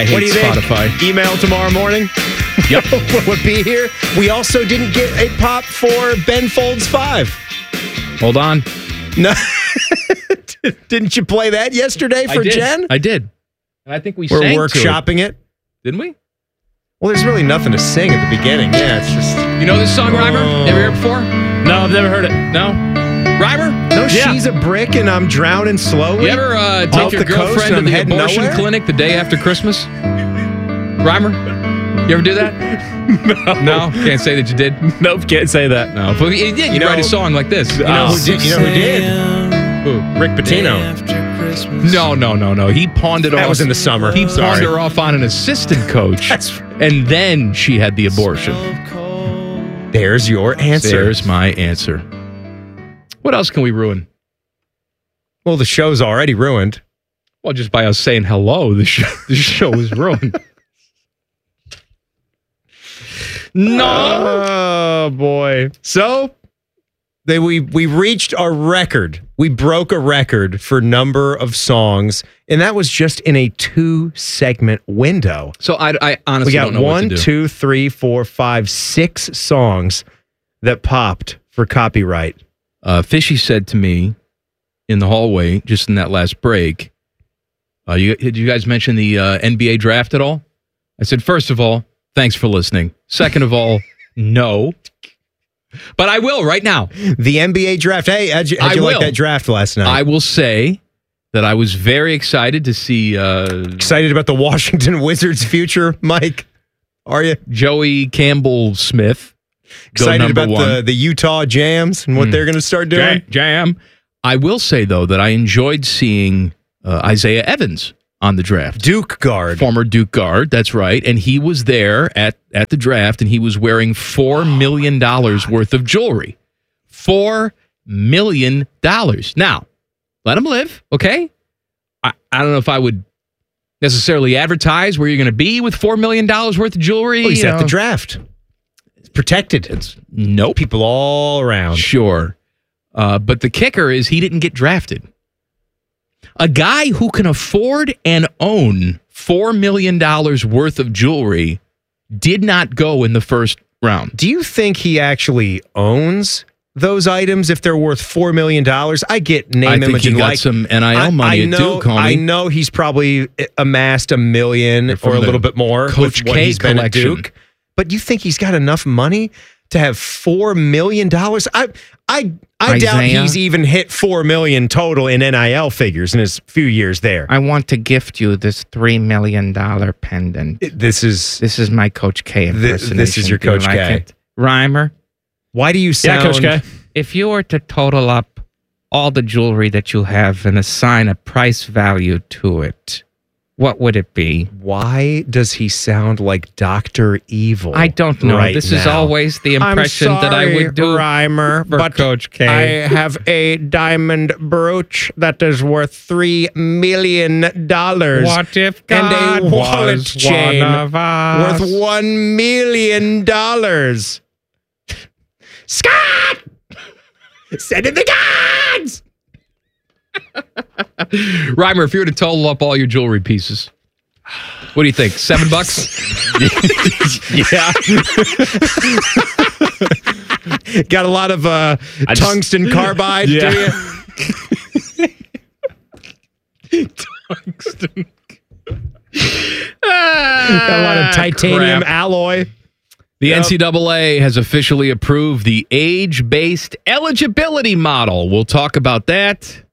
I hate What do you Spotify. think? Email tomorrow morning? Yep. Would be here. We also didn't get a pop for Ben Folds 5. Hold on. No. Didn't you play that yesterday for Jen? I did. And I think We're sang workshopping it. Didn't we? Well, there's really nothing to sing at the beginning. Yeah, it's just... You know this song, Reimer? Never heard it before? No, I've never heard it. No? Reimer? No, Yeah. she's a brick and I'm drowning slowly. You ever Off take your the coast girlfriend and to I'm the heading abortion nowhere? clinic the day after Christmas? Reimer? You ever do that? No? Can't say that you did? Nope, can't say that. No. But you did. You know- write a song like this. You know who did? You know who did? Who? Rick Pitino. No. He pawned it off. That was in the summer. He pawned Sorry. her off on an assistant coach. That's- And then she had the abortion. There's your answer. There's my answer. What else can we ruin? Well, the show's already ruined. Well, just by us saying hello, the show is ruined. No. Oh, boy. So, we reached a record. We broke a record for number of songs, and that was just in a 2-segment window. So I honestly We got don't know what to do. 2, 3, 4, 5, 6 songs that popped for copyright. Fishy said to me in the hallway, just in that last break, did you guys mention the NBA draft at all? I said, first of all, thanks for listening. Second of all, no. But I will right now. The NBA draft. Hey, how'd you I like will. that draft last night? I will say that I was very excited to see Excited about the Washington Wizards' future, Mike? Are you? Joey Campbell Smith. go Excited number about one. the Utah Jams and what they're going to start doing? Jam. I will say, though, that I enjoyed seeing Isaiah Evans on the draft. Duke guard. Former Duke guard, that's right. And he was there at the draft, and he was wearing $4 million worth of jewelry. $4 million. Now, let him live, okay? I don't know if I would necessarily advertise where you're going to be with $4 million worth of jewelry. Oh, he's you at know. the draft. It's protected. Nope. People all around. Sure. But the kicker is he didn't get drafted. A guy who can afford and own $4 million worth of jewelry did not go in the first round. Do you think he actually owns those items if they're worth $4 million? I get name, I think image, he and got like. some NIL money at Duke, homie. I know he's probably amassed $1 million From or a the little bit more Coach with what K he's been at collection. Duke. But you think he's got enough money to have $4 million? I doubt Isaiah? he's even hit $4 million total in NIL figures in his few years there. I want to gift you this $3 million pendant. This is my Coach K impersonation. this is your Do you Coach like K. it? Reimer, why do you sound? Yeah, Coach K. if you were to total up all the jewelry that you have and assign a price value to it, what would it be? Why does he sound like Dr. Evil? I don't know. right This is now? always the impression that I would do Reimer, for Coach K. have a diamond brooch that is worth $3 million. What if God and a wallet was chain one of us? worth $1 million? Scott! Send in the gods! Reimer, if you were to total up all your jewelry pieces, what do you think? $7? Yeah. Got a lot of tungsten carbide, do you? Tungsten. Got a lot of titanium alloy. The NCAA has officially approved the age-based eligibility model. We'll talk about that.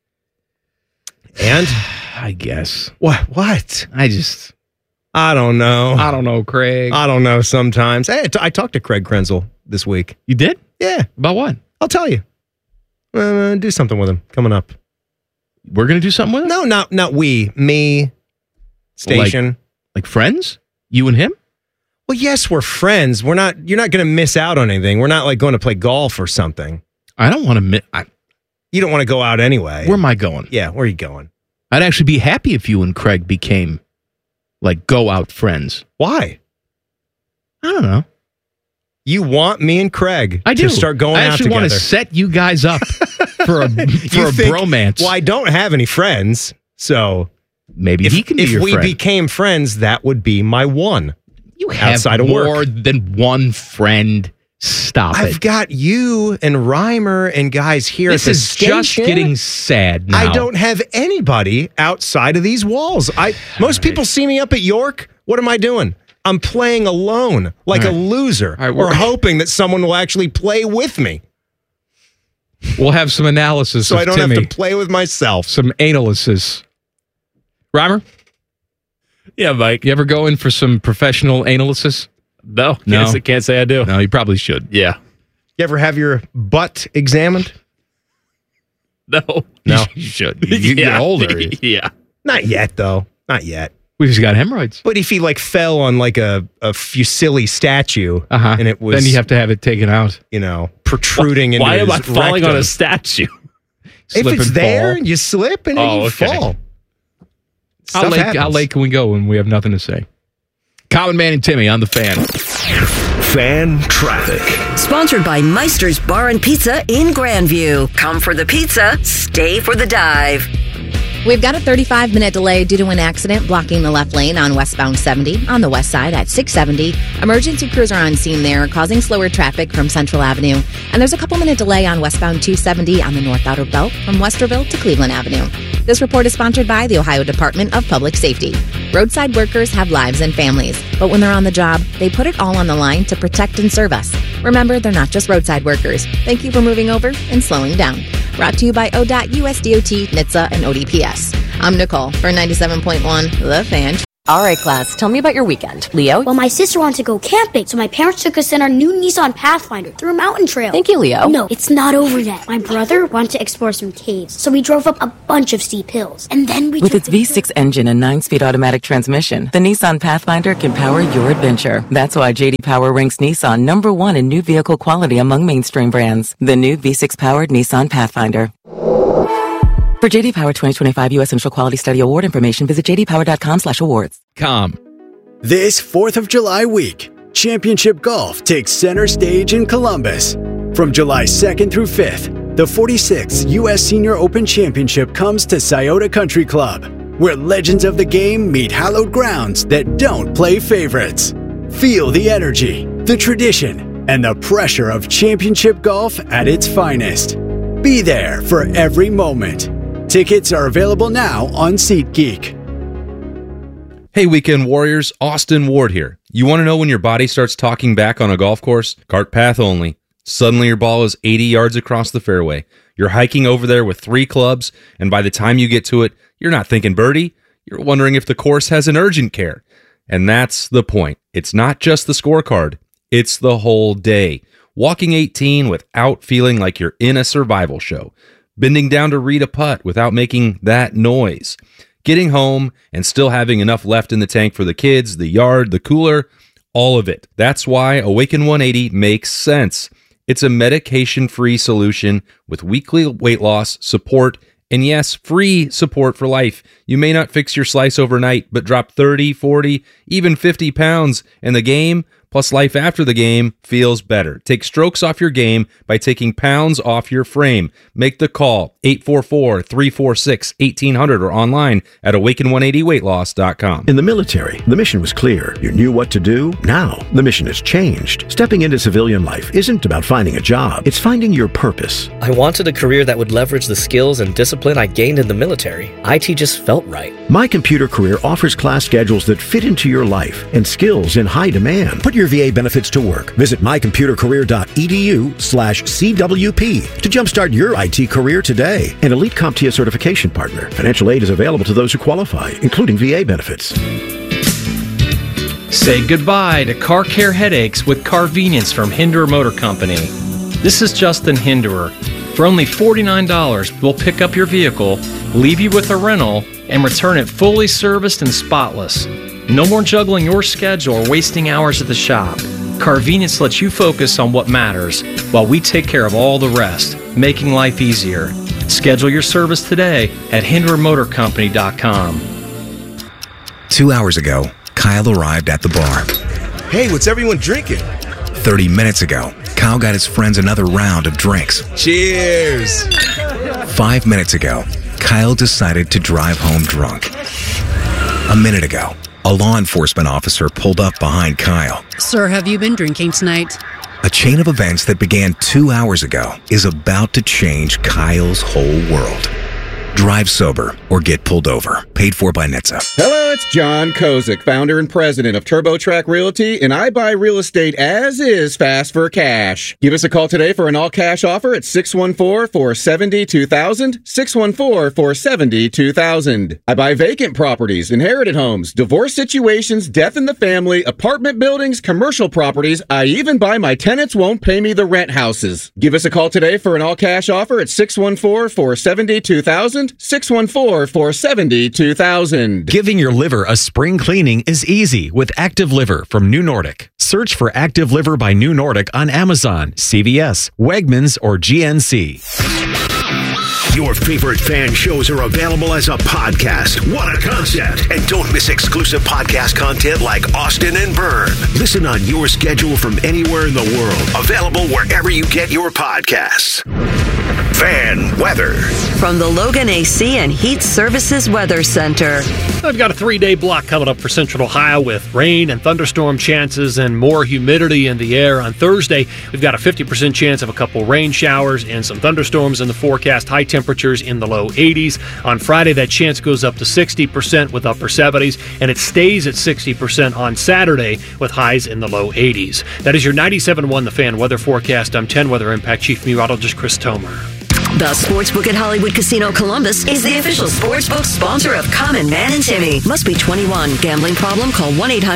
And I guess. what? I don't know. don't know, Craig. I don't know sometimes. Hey, I talked to Craig Krenzel this week. You did? Yeah, About what? I'll tell you. Do something with him coming up. We're going to do something with it? No, not we. Me. Station. Like friends? You and him? Well, yes, we're friends. You're not going to miss out on anything. We're not like going to play golf or something. I don't want to You don't want to go out anyway. Where am I going? Yeah, where are you going? I'd actually be happy if you and Craig became like go out friends. Why? I don't know. You want me and Craig I do. to start going I out actually together. want to set you guys up for a You think- bromance. Well, I don't have any friends, so maybe he can be your If we friend. became friends, that would be my one. You have outside of more work. than one friend. Stop I've it. got you and Reimer and guys here This at the is just station. getting sad now. I don't have anybody outside of these walls. Most people see me up at York. What am I doing? I'm playing alone, like a loser, right, or hoping that someone will actually play with me, We'll have some analysis so of I don't Timmy. have to play with myself. Some analysis. Reimer, Yeah, Mike. you ever go in for some professional analysis? No. No. Can't say I do. No, you probably should. Yeah. You ever have your butt examined? No. No, You should. You get older. Yeah. not yet, though. Not yet. We've just got hemorrhoids. But if he fell on like a Fusilli statue, and it was Then you have to have it taken out. protruding into Why am his I falling on rectum. a statue? If Slip it's and there, fall. you slip and then Oh, you okay. fall. How Stuff late happens. can we go when we have nothing to say? Common Man and Timmy on the Fan. Fan traffic. Sponsored by Meister's Bar and Pizza in Grandview. Come for the pizza, stay for the dive. We've got a 35-minute delay due to an accident blocking the left lane on westbound 70 on the west side at 670. Emergency crews are on scene there, causing slower traffic from Central Avenue. And there's a couple-minute delay on westbound 270 on the north outer belt from Westerville to Cleveland Avenue. This report is sponsored by the Ohio Department of Public Safety. Roadside workers have lives and families, but when they're on the job, they put it all on the line to protect and serve us. Remember, they're not just roadside workers. Thank you for moving over and slowing down. Brought to you by ODOT, USDOT, NHTSA, and ODPS. I'm Nicole for 97.1 The Fan. All right, class, tell me about your weekend. Leo? Well, my sister wanted to go camping, so my parents took us in our new Nissan Pathfinder through a mountain trail. Thank you, Leo. No, it's not over yet. My brother wanted to explore some caves, so we drove up a bunch of steep hills. And then we With its V6 engine and 9-speed automatic transmission, the Nissan Pathfinder can power your adventure. That's why J.D. Power ranks Nissan #1 in new vehicle quality among mainstream brands. The new V6-powered Nissan Pathfinder. For J.D. Power 2025 U.S. Initial Quality Study Award information, visit jdpower.com/awards. This 4th of July week, Championship Golf takes center stage in Columbus. From July 2nd through 5th, the 46th U.S. Senior Open Championship comes to Scioto Country Club, where legends of the game meet hallowed grounds that don't play favorites. Feel the energy, the tradition, and the pressure of championship golf at its finest. Be there for every moment. Tickets are available now on SeatGeek. Hey, Weekend Warriors, Austin Ward here. You want to know when your body starts talking back on a golf course? Cart path only. Suddenly your ball is 80 yards across the fairway. You're hiking over there with 3 clubs, and by the time you get to it, you're not thinking birdie. You're wondering if the course has an urgent care. And that's the point. It's not just the scorecard. It's the whole day. Walking 18 without feeling like you're in a survival show. Bending down to read a putt without making that noise. Getting home and still having enough left in the tank for the kids, the yard, the cooler, all of it. That's why Awaken 180 makes sense. It's a medication-free solution with weekly weight loss, support, and yes, free support for life. You may not fix your slice overnight, but drop 30, 40, even 50 pounds, and the game, plus life after the game, feels better. Take strokes off your game by taking pounds off your frame. Make the call, 844-346-1800, or online at awaken180weightloss.com. In the military, the mission was clear. You knew what to do. Now, the mission has changed. Stepping into civilian life isn't about finding a job. It's finding your purpose. I wanted a career that would leverage the skills and discipline I gained in the military. IT just felt right. My Computer Career offers class schedules that fit into your life and skills in high demand. Put your VA benefits to work. Visit mycomputercareer.edu/CWP to jumpstart your IT career today. An elite CompTIA certification partner. Financial aid is available to those who qualify, including VA benefits. Say goodbye to car care headaches with Carvenience from Hinderer Motor Company. This is Justin Hinderer. For only $49, we'll pick up your vehicle, leave you with a rental, and return it fully serviced and spotless. No more juggling your schedule or wasting hours at the shop. Carvenience lets you focus on what matters while we take care of all the rest, making life easier. Schedule your service today at HindererMotorCompany.com. 2 hours ago, Kyle arrived at the bar. Hey, what's everyone drinking? 30 minutes ago, Kyle got his friends another round of drinks. Cheers! 5 minutes ago, Kyle decided to drive home drunk. A minute ago, a law enforcement officer pulled up behind Kyle. Sir, have you been drinking tonight? A chain of events that began 2 hours ago is about to change Kyle's whole world. Drive sober or get pulled over. Paid for by NHTSA. Hello, it's John Kozik, founder and president of TurboTrack Realty, and I buy real estate as is fast for cash. Give us a call today for an all-cash offer at 614-470-2000, 614-470-2000. I buy vacant properties, inherited homes, divorce situations, death in the family, apartment buildings, commercial properties. I even buy my tenants won't pay me the rent houses. Give us a call today for an all-cash offer at 614-470-2000, 614-470-2000. Giving your liver a spring cleaning is easy with Active Liver from New Nordic. Search for Active Liver by New Nordic on Amazon, CVS, Wegmans, or GNC. Your favorite fan shows are available as a podcast. What a concept. And don't miss exclusive podcast content like Austin and Byrne. Listen on your schedule from anywhere in the world. Available wherever you get your podcasts. Fan weather. From the Logan AC and Heat Services Weather Center. I've got a 3-day block coming up for Central Ohio with rain and thunderstorm chances and more humidity in the air. On Thursday, we've got a 50% chance of a couple rain showers and some thunderstorms in the forecast. High temperatures in the low 80s. On Friday, that chance goes up to 60% with upper 70s, and it stays at 60% on Saturday with highs in the low 80s. That is your 97.1 The Fan weather forecast. I'm 10 Weather Impact Chief Meteorologist Chris Tomer. The Sportsbook at Hollywood Casino Columbus is the official sportsbook sponsor of Common Man and Timmy. Must be 21. Gambling problem? Call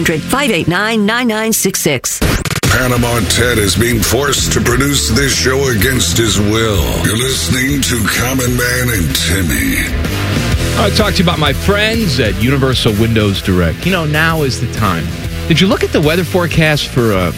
1-800-589-9966. Panama Ted is being forced to produce this show against his will. You're listening to Common Man and Timmy. I talked to you about my friends at Universal Windows Direct. You know, now is the time. Did you look at the weather forecast for